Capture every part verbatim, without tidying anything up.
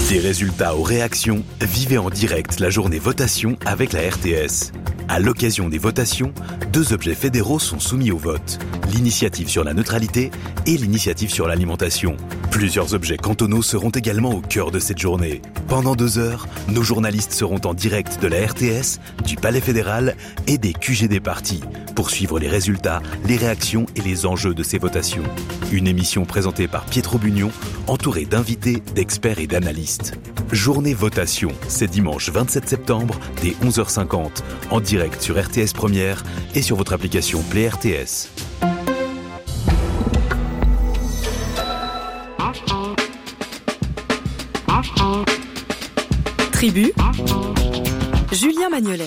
Des résultats aux réactions, vivez en direct la journée votation avec la R T S. À l'occasion des votations, deux objets fédéraux sont soumis au vote. L'initiative sur la neutralité et l'initiative sur l'alimentation. Plusieurs objets cantonaux seront également au cœur de cette journée. Pendant deux heures, nos journalistes seront en direct de la R T S, du Palais fédéral et des Q G des partis pour suivre les résultats, les réactions et les enjeux de ces votations. Une émission présentée par Pietro Bugnon, entourée d'invités, d'experts et d'analystes. Journée votation, c'est dimanche vingt-sept septembre dès onze heures cinquante, en direct sur R T S Première et sur votre application Play R T S. Tribu, Julien Magnolet.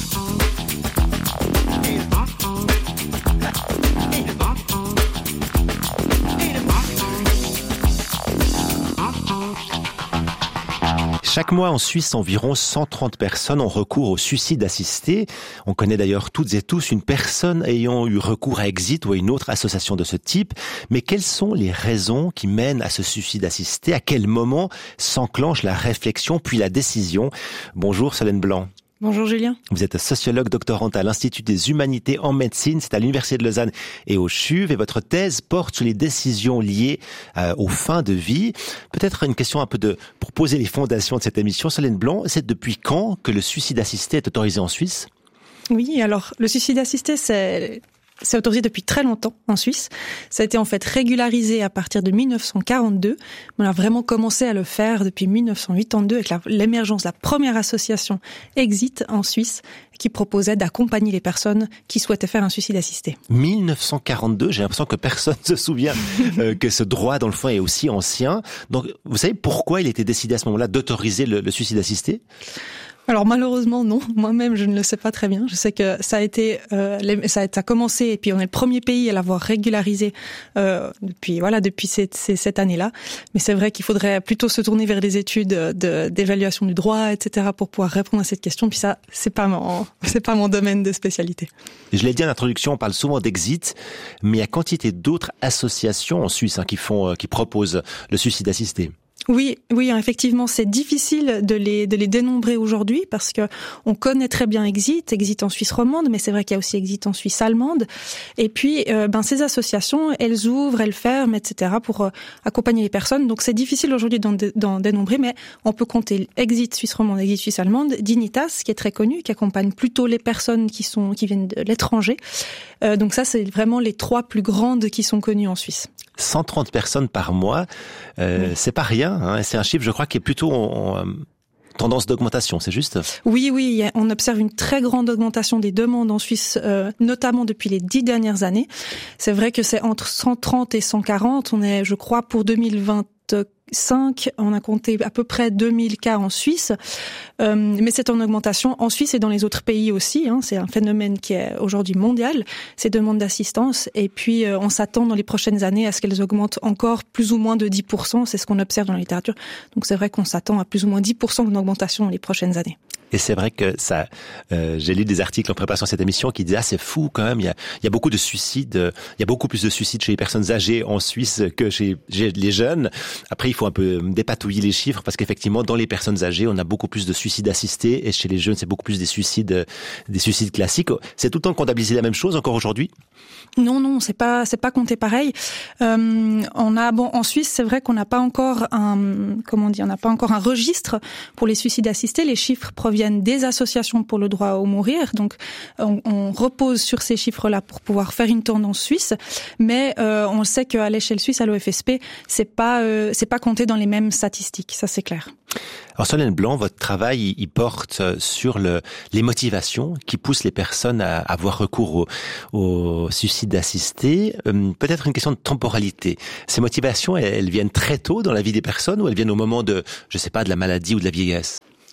Chaque mois en Suisse, environ cent trente personnes ont recours au suicide assisté. On connaît d'ailleurs toutes et tous une personne ayant eu recours à Exit ou à une autre association de ce type. Mais quelles sont les raisons qui mènent à ce suicide assisté? À quel moment s'enclenche la réflexion puis la décision? Bonjour Solène Blanc. Bonjour Julien. Vous êtes sociologue doctorante à l'Institut des Humanités en médecine, c'est à l'Université de Lausanne et au C H U V, et votre thèse porte sur les décisions liées euh, aux fins de vie. Peut-être une question un peu de pour poser les fondations de cette émission. Solène Blanc, c'est depuis quand que le suicide assisté est autorisé en Suisse? Oui, alors le suicide assisté, c'est... C'est autorisé depuis très longtemps en Suisse. Ça a été en fait régularisé à partir de dix-neuf cent quarante-deux. On a vraiment commencé à le faire depuis dix-neuf cent quatre-vingt-deux avec la, l'émergence de la première association Exit en Suisse qui proposait d'accompagner les personnes qui souhaitaient faire un suicide assisté. dix-neuf cent quarante-deux, j'ai l'impression que personne ne se souvient euh, que ce droit dans le fond est aussi ancien. Donc vous savez pourquoi il était décidé à ce moment-là d'autoriser le, le suicide assisté? Alors malheureusement non, moi-même je ne le sais pas très bien. Je sais que ça a été, euh, les, ça, a, ça a commencé et puis on est le premier pays à l'avoir régularisé euh, depuis voilà depuis cette, cette année-là. Mais c'est vrai qu'il faudrait plutôt se tourner vers des études de, d'évaluation du droit, et cetera pour pouvoir répondre à cette question. Puis ça, c'est pas mon, c'est pas mon domaine de spécialité. Je l'ai dit en introduction, on parle souvent d'Exit, mais il y a quantité d'autres associations en Suisse hein, qui font, qui proposent le suicide assisté. Oui, oui, effectivement, c'est difficile de les de les dénombrer aujourd'hui parce que on connaît très bien Exit, Exit en Suisse romande, mais c'est vrai qu'il y a aussi Exit en Suisse allemande. Et puis, euh, ben ces associations, elles ouvrent, elles ferment, et cetera pour euh, accompagner les personnes. Donc c'est difficile aujourd'hui d'en, d'en dénombrer, mais on peut compter Exit Suisse romande, Exit Suisse allemande, Dignitas qui est très connu, qui accompagne plutôt les personnes qui sont qui viennent de l'étranger. Euh, donc ça, c'est vraiment les trois plus grandes qui sont connues en Suisse. cent trente personnes par mois, euh, oui. C'est pas rien. Hein, c'est un chiffre, je crois, qui est plutôt en, en tendance d'augmentation, c'est juste? Oui, oui, on observe une très grande augmentation des demandes en Suisse, euh, notamment depuis les dix dernières années. C'est vrai que c'est entre cent trente et cent quarante. On est, je crois, pour deux mille vingt-cinq, on a compté à peu près deux mille cas en Suisse, euh, mais c'est en augmentation en Suisse et dans les autres pays aussi. Hein, c'est un phénomène qui est aujourd'hui mondial, ces demandes d'assistance. Et puis, euh, on s'attend dans les prochaines années à ce qu'elles augmentent encore plus ou moins de dix pour cent. C'est ce qu'on observe dans la littérature. Donc, c'est vrai qu'on s'attend à plus ou moins dix pour cent d'augmentation dans les prochaines années. Et c'est vrai que ça, euh, j'ai lu des articles en préparation à cette émission qui disaient ah c'est fou quand même, il y a, il y a beaucoup de suicides, euh, il y a beaucoup plus de suicides chez les personnes âgées en Suisse que chez, chez les jeunes. Après il faut un peu dépatouiller les chiffres parce qu'effectivement dans les personnes âgées on a beaucoup plus de suicides assistés et chez les jeunes c'est beaucoup plus des suicides, des suicides classiques. C'est tout le temps comptabilisé la même chose encore aujourd'hui? Non non c'est pas c'est pas compté pareil. Euh, on a bon en Suisse c'est vrai qu'on n'a pas encore un comment dire on n'a pas encore un registre pour les suicides assistés. Les chiffres proviennent des associations pour le droit au mourir. Donc, on, on repose sur ces chiffres-là pour pouvoir faire une tendance suisse. Mais euh, on sait qu'à l'échelle suisse, à l'O F S P, c'est pas euh, c'est pas compté dans les mêmes statistiques. Ça, c'est clair. Alors, Solène Blanc, votre travail, il porte sur le, les motivations qui poussent les personnes à avoir recours au, au suicide assisté. Euh, peut-être une question de temporalité. Ces motivations, elles, elles viennent très tôt dans la vie des personnes ou elles viennent au moment de, je sais pas, de la maladie ou de la vieillesse?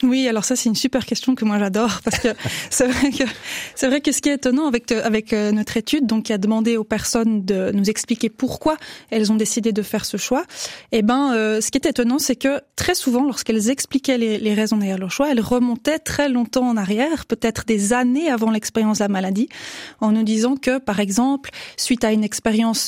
Oui, alors ça c'est une super question que moi j'adore parce que c'est vrai que c'est vrai que ce qui est étonnant avec avec notre étude, donc qui a demandé aux personnes de nous expliquer pourquoi elles ont décidé de faire ce choix, eh ben euh, ce qui est étonnant, c'est que très souvent lorsqu'elles expliquaient les, les raisons derrière leur choix, elles remontaient très longtemps en arrière, peut-être des années avant l'expérience de la maladie, en nous disant que par exemple suite à une expérience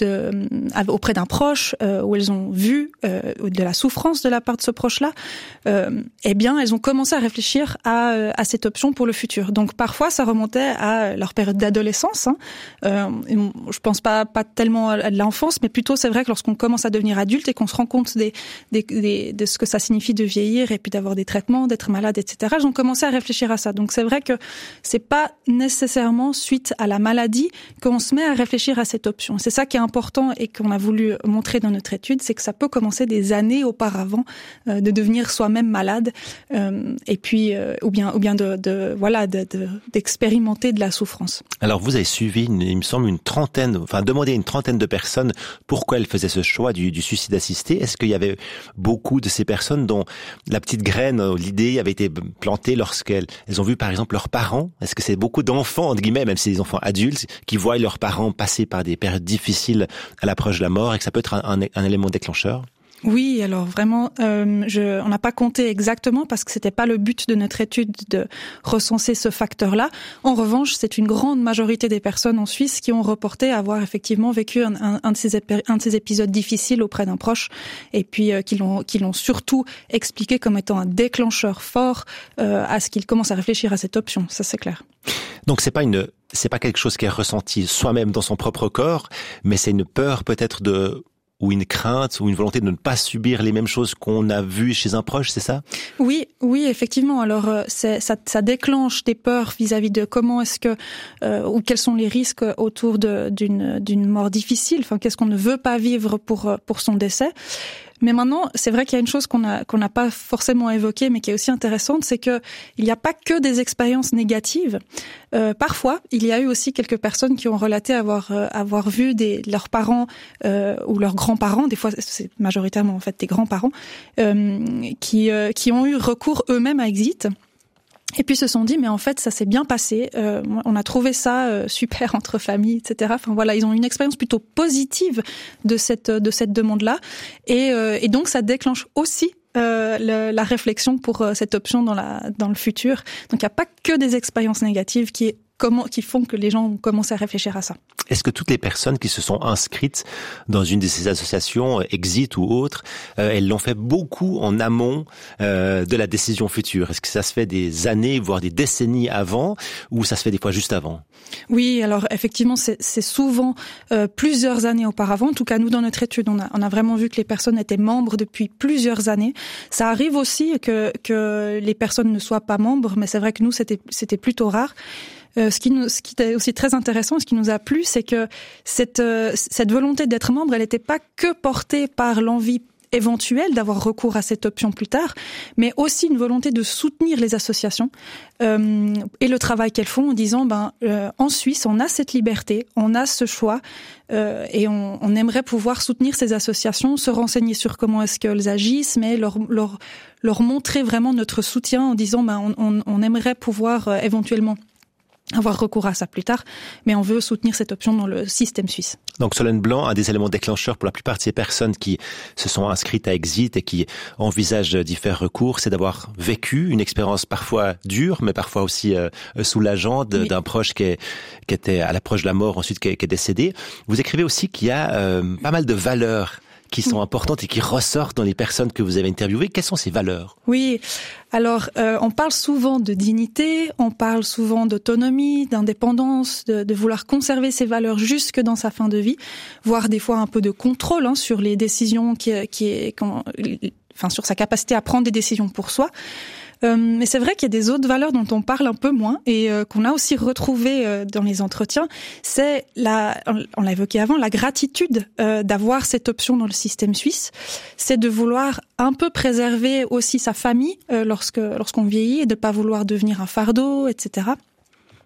de auprès d'un proche euh, où elles ont vu euh, de la souffrance de la part de ce proche-là, euh, eh bien elles ont commencé à réfléchir à, à cette option pour le futur. Donc parfois, ça remontait à leur période d'adolescence. Hein. Euh, je pense pas pas tellement à de l'enfance, mais plutôt c'est vrai que lorsqu'on commence à devenir adulte et qu'on se rend compte des, des, des, de ce que ça signifie de vieillir et puis d'avoir des traitements, d'être malade, et cetera. Ils ont commencé à réfléchir à ça. Donc c'est vrai que c'est pas nécessairement suite à la maladie qu'on se met à réfléchir à cette option. C'est ça qui est important et qu'on a voulu montrer dans notre étude, c'est que ça peut commencer des années auparavant euh, de devenir soi-même malade. Euh, et puis euh, ou bien ou bien de, de voilà de, de, d'expérimenter de la souffrance. Alors vous avez suivi, une, il me semble, une trentaine, enfin demandé à une trentaine de personnes pourquoi elles faisaient ce choix du, du suicide assisté. Est-ce qu'il y avait beaucoup de ces personnes dont la petite graine, l'idée avait été plantée lorsqu'elles elles ont vu par exemple leurs parents? Est-ce que c'est beaucoup d'enfants entre guillemets, même si des enfants adultes, qui voient leurs parents passer par des périodes difficiles à l'approche de la mort et que ça peut être un, un, un élément déclencheur? Oui, alors vraiment, euh, je, on n'a pas compté exactement parce que c'était pas le but de notre étude de recenser ce facteur-là. En revanche, c'est une grande majorité des personnes en Suisse qui ont reporté avoir effectivement vécu un, un, un, de, ces épé- un de ces épisodes difficiles auprès d'un proche, et puis euh, qui l'ont, qui l'ont surtout expliqué comme étant un déclencheur fort euh, à ce qu'ils commencent à réfléchir à cette option. Ça, c'est clair. Donc c'est pas une, c'est pas quelque chose qui est ressenti soi-même dans son propre corps, mais c'est une peur peut-être de ou une crainte, ou une volonté de ne pas subir les mêmes choses qu'on a vues chez un proche, c'est ça? Oui, oui, effectivement. Alors, euh, c'est, ça, ça déclenche des peurs vis-à-vis de comment est-ce que, euh, ou quels sont les risques autour de, d'une, d'une mort difficile. Enfin, qu'est-ce qu'on ne veut pas vivre pour, pour son décès. Mais maintenant, c'est vrai qu'il y a une chose qu'on a qu'on n'a pas forcément évoquée, mais qui est aussi intéressante, c'est que il n'y a pas que des expériences négatives. Euh, parfois, il y a eu aussi quelques personnes qui ont relaté avoir euh, avoir vu des leurs parents euh, ou leurs grands-parents, des fois c'est majoritairement en fait des grands-parents, euh, qui euh, qui ont eu recours eux-mêmes à Exit. Et puis se sont dit, mais en fait, ça s'est bien passé. Euh, on a trouvé ça euh, super entre familles, et cetera. Enfin voilà, ils ont une expérience plutôt positive de cette de cette demande-là, et, euh, et donc ça déclenche aussi euh, le, la réflexion pour euh, cette option dans la dans le futur. Donc il n'y a pas que des expériences négatives qui comment qui font que les gens commencent à réfléchir à ça. Est-ce que toutes les personnes qui se sont inscrites dans une de ces associations, Exit ou autres, euh, elles l'ont fait beaucoup en amont euh, de la décision future? Est-ce que ça se fait des années, voire des décennies avant, ou ça se fait des fois juste avant? Oui, alors effectivement, c'est, c'est souvent euh, plusieurs années auparavant. En tout cas, nous, dans notre étude, on a, on a vraiment vu que les personnes étaient membres depuis plusieurs années. Ça arrive aussi que, que les personnes ne soient pas membres, mais c'est vrai que nous, c'était, c'était plutôt rare. Euh, ce qui nous, ce qui était aussi très intéressant, ce qui nous a plu, c'est que cette, euh, cette volonté d'être membre, elle n'était pas que portée par l'envie éventuelle d'avoir recours à cette option plus tard, mais aussi une volonté de soutenir les associations euh, et le travail qu'elles font en disant, ben, euh, en Suisse, on a cette liberté, on a ce choix, euh, et on, on aimerait pouvoir soutenir ces associations, se renseigner sur comment est-ce qu'elles agissent, mais leur, leur, leur montrer vraiment notre soutien en disant, ben, on, on, on aimerait pouvoir euh, éventuellement avoir recours à ça plus tard, mais on veut soutenir cette option dans le système suisse. Donc Solène Blanc, un des éléments déclencheurs pour la plupart de ces personnes qui se sont inscrites à Exit et qui envisagent d'y faire recours, c'est d'avoir vécu une expérience parfois dure, mais parfois aussi euh, soulageante oui. d'un proche qui, est, qui était à l'approche de la mort, ensuite qui est, qui est décédé. Vous écrivez aussi qu'il y a euh, pas mal de valeurs qui sont importantes et qui ressortent dans les personnes que vous avez interviewées. Quelles sont ces valeurs? Oui, alors euh, on parle souvent de dignité, on parle souvent d'autonomie, d'indépendance, de, de vouloir conserver ces valeurs jusque dans sa fin de vie, voire des fois un peu de contrôle hein, sur les décisions, qui, qui est, quand, enfin sur sa capacité à prendre des décisions pour soi. Euh, mais c'est vrai qu'il y a des autres valeurs dont on parle un peu moins et euh, qu'on a aussi retrouvées euh, dans les entretiens. C'est la, on l'a évoqué avant, la gratitude euh, d'avoir cette option dans le système suisse. C'est de vouloir un peu préserver aussi sa famille euh, lorsque lorsqu'on vieillit et de pas vouloir devenir un fardeau, et cetera.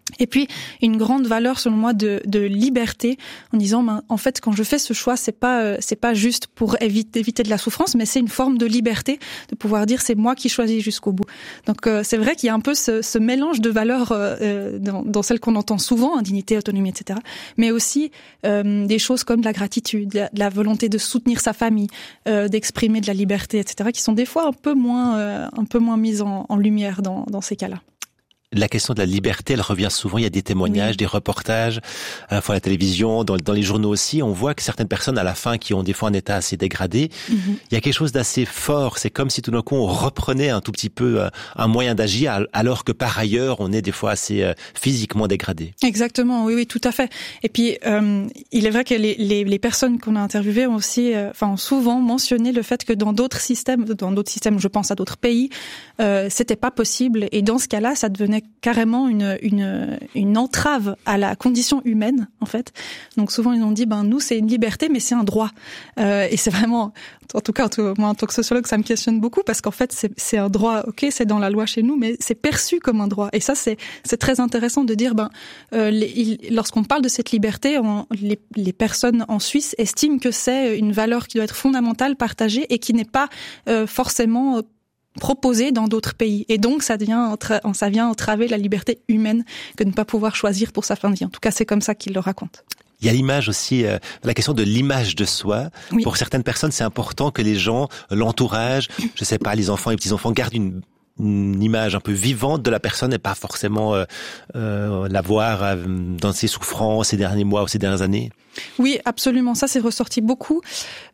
Et puis une grande valeur selon moi de, de liberté, en disant ben, en fait quand je fais ce choix c'est pas euh, c'est pas juste pour éviter, éviter de la souffrance, mais c'est une forme de liberté de pouvoir dire c'est moi qui choisis jusqu'au bout. Donc euh, c'est vrai qu'il y a un peu ce, ce mélange de valeurs euh, dans, dans celles qu'on entend souvent, hein, dignité, autonomie, et cetera. Mais aussi euh, des choses comme de la gratitude, de la, de la volonté de soutenir sa famille, euh, d'exprimer de la liberté, et cetera. Qui sont des fois un peu moins euh, un peu moins mises en, en lumière dans, dans ces cas-là. La question de la liberté, elle revient souvent. Il y a des témoignages, oui. des reportages, à la fois à la télévision, dans, dans les journaux aussi. On voit que certaines personnes, à la fin, qui ont des fois un état assez dégradé, mm-hmm. il y a quelque chose d'assez fort. C'est comme si tout d'un coup, on reprenait un tout petit peu un moyen d'agir, alors que par ailleurs, on est des fois assez euh, physiquement dégradé. Exactement, oui, oui, tout à fait. Et puis, euh, il est vrai que les, les, les personnes qu'on a interviewées ont aussi, euh, enfin, ont souvent mentionné le fait que dans d'autres systèmes, dans d'autres systèmes, je pense à d'autres pays, euh, c'était pas possible. Et dans ce cas-là, ça devenait carrément une une une entrave à la condition humaine en fait. Donc souvent ils ont dit ben nous c'est une liberté mais c'est un droit. Euh, et c'est vraiment en tout cas moi en tant que sociologue ça me questionne beaucoup parce qu'en fait c'est c'est un droit, OK, c'est dans la loi chez nous mais c'est perçu comme un droit. Et ça c'est c'est très intéressant de dire ben euh, les, il, lorsqu'on parle de cette liberté, on, les les personnes en Suisse estiment que c'est une valeur qui doit être fondamentale, partagée et qui n'est pas euh, forcément proposé dans d'autres pays. Et donc, ça devient, ça vient entraver la liberté humaine que de ne pas pouvoir choisir pour sa fin de vie. En tout cas, c'est comme ça qu'il le raconte. Il y a l'image aussi, euh, la question de l'image de soi. Oui. Pour certaines personnes, c'est important que les gens, l'entourage, je sais pas, les enfants et les petits-enfants gardent une une image un peu vivante de la personne et pas forcément euh, euh, la voir euh, dans ses souffrances ces derniers mois ou ces dernières années. Oui, absolument. Ça, c'est ressorti beaucoup.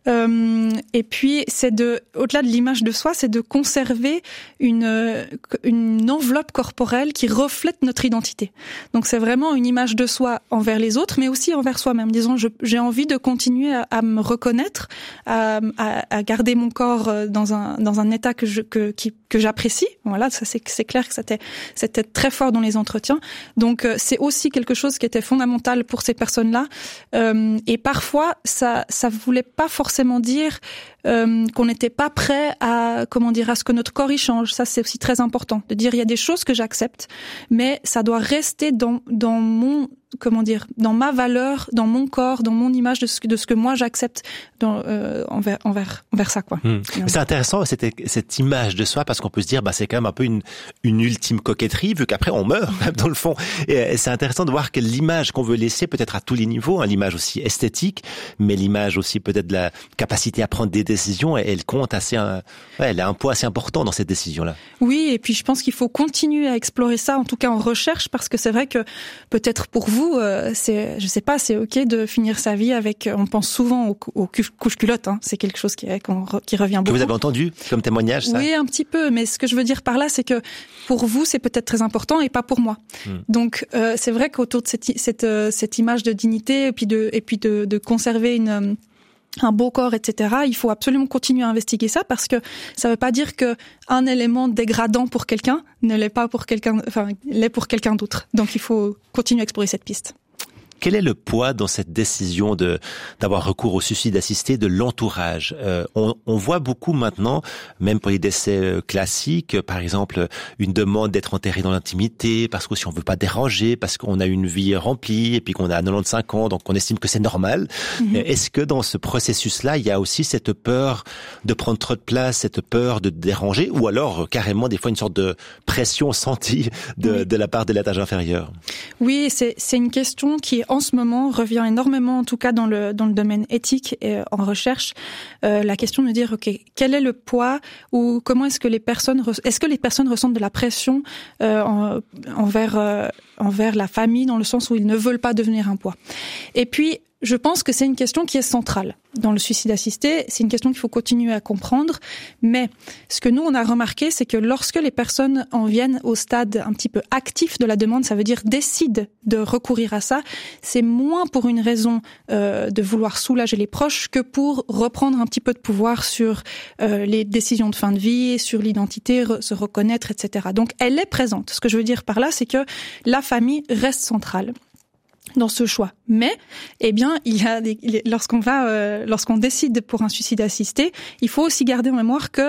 Euh, et puis, c'est de, au-delà de l'image de soi, c'est de conserver une une enveloppe corporelle qui reflète notre identité. Donc, c'est vraiment une image de soi envers les autres, mais aussi envers soi-même. Disons, je, j'ai envie de continuer à, à me reconnaître, à, à, à garder mon corps dans un dans un état que je que qui, que j'apprécie. Voilà, ça c'est c'est clair que c'était c'était très fort dans les entretiens. Donc, c'est aussi quelque chose qui était fondamental pour ces personnes-là. Euh, Et parfois, ça, ça voulait pas forcément dire euh, qu'on n'était pas prêt à, comment dire, à ce que notre corps y change. Ça, c'est aussi très important de dire il y a des choses que j'accepte, mais ça doit rester dans dans mon comment dire, dans ma valeur, dans mon corps, dans mon image de ce que, de ce que moi j'accepte dans, euh, envers, envers, envers ça, quoi. Mmh. Mais c'est intéressant, cette, cette image de soi, parce qu'on peut se dire, bah, c'est quand même un peu une, une ultime coquetterie, vu qu'après on meurt, dans le fond. Et, et c'est intéressant de voir que l'image qu'on veut laisser, peut-être à tous les niveaux, hein, l'image aussi esthétique, mais l'image aussi peut-être de la capacité à prendre des décisions, elle compte assez, un, ouais, elle a un poids assez important dans cette décision-là. Oui, et puis je pense qu'il faut continuer à explorer ça, en tout cas en recherche, parce que c'est vrai que peut-être pour vous, euh, c'est, je sais pas, c'est ok de finir sa vie avec, on pense souvent aux, aux couches culottes, hein, c'est quelque chose qui, qui revient beaucoup. Que vous avez entendu comme témoignage, ça? Oui, un petit peu, mais ce que je veux dire par là, c'est que pour vous, c'est peut-être très important et pas pour moi. Hmm. Donc, euh, c'est vrai qu'autour de cette, cette, cette image de dignité et puis de, et puis de, de conserver une, un beau corps, et cetera, il faut absolument continuer à investiguer ça parce que ça veut pas dire que un élément dégradant pour quelqu'un ne l'est pas pour quelqu'un, enfin, l'est pour quelqu'un d'autre. Donc, il faut continuer à explorer cette piste. Quel est le poids dans cette décision de d'avoir recours au suicide assisté de l'entourage? euh, on, on voit beaucoup maintenant, même pour les décès euh, classiques, par exemple une demande d'être enterré dans l'intimité, parce que si on veut pas déranger, parce qu'on a une vie remplie et puis qu'on a quatre-vingt-quinze ans, donc on estime que c'est normal. Mm-hmm. Est-ce que dans ce processus-là, il y a aussi cette peur de prendre trop de place, cette peur de déranger, ou alors euh, carrément des fois une sorte de pression sentie de, oui. de la part de l'étage inférieur? Oui, c'est c'est une question qui en ce moment revient énormément, en tout cas dans le dans le domaine éthique et en recherche, euh, la question de dire ok, quel est le poids ou comment est-ce que les personnes est-ce que les personnes ressentent de la pression euh, en, envers euh, envers la famille dans le sens où ils ne veulent pas devenir un poids. Et puis je pense que c'est une question qui est centrale dans le suicide assisté. C'est une question qu'il faut continuer à comprendre. Mais ce que nous, on a remarqué, c'est que lorsque les personnes en viennent au stade un petit peu actif de la demande, ça veut dire décident de recourir à ça, c'est moins pour une raison euh, de vouloir soulager les proches que pour reprendre un petit peu de pouvoir sur euh, les décisions de fin de vie, sur l'identité, re- se reconnaître, et cetera. Donc, elle est présente. Ce que je veux dire par là, c'est que la famille reste centrale dans ce choix. Mais, eh bien, il y a des, lorsqu'on va, euh, lorsqu'on décide pour un suicide assisté, il faut aussi garder en mémoire que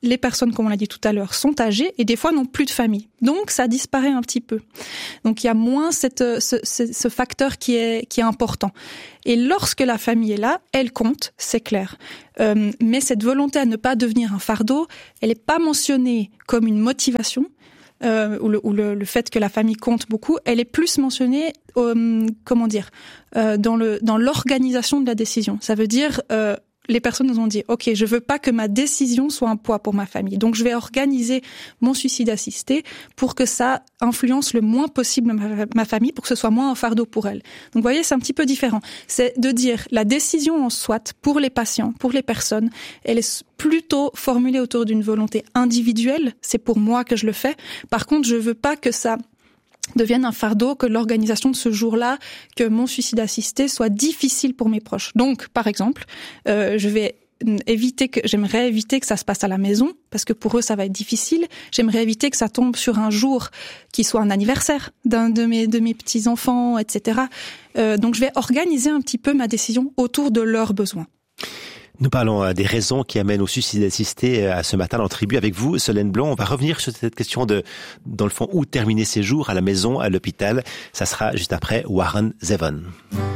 les personnes, comme on l'a dit tout à l'heure, sont âgées et des fois n'ont plus de famille. Donc, ça disparaît un petit peu. Donc, il y a moins cette, ce, ce, ce facteur qui est, qui est important. Et lorsque la famille est là, elle compte, c'est clair. Euh, mais cette volonté à ne pas devenir un fardeau, elle n'est pas mentionnée comme une motivation, euh, ou, le, ou le, le fait que la famille compte beaucoup, elle est plus mentionnée, euh, comment dire, euh, dans le dans l'organisation de la décision. Ça veut dire euh, les personnes nous ont dit, ok, je veux pas que ma décision soit un poids pour ma famille, donc je vais organiser mon suicide assisté pour que ça influence le moins possible ma, ma famille, pour que ce soit moins un fardeau pour elle. Donc vous voyez, c'est un petit peu différent. C'est de dire la décision en soi pour les patients, pour les personnes, elle est plutôt formulée autour d'une volonté individuelle. C'est pour moi que je le fais. Par contre, je veux pas que ça devienne un fardeau, que l'organisation de ce jour-là, que mon suicide assisté soit difficile pour mes proches. Donc, par exemple, euh, je vais éviter que, j'aimerais éviter que ça se passe à la maison, parce que pour eux, ça va être difficile. J'aimerais éviter que ça tombe sur un jour qui soit un anniversaire d'un de mes, de mes petits-enfants, et cetera. Euh, donc, je vais organiser un petit peu ma décision autour de leurs besoins. Nous parlons des raisons qui amènent au suicide assisté à ce matin dans Tribu avec vous, Solène Blanc. On va revenir sur cette question de, dans le fond, où terminer ses jours, à la maison, à l'hôpital. Ça sera juste après Warren Zevon.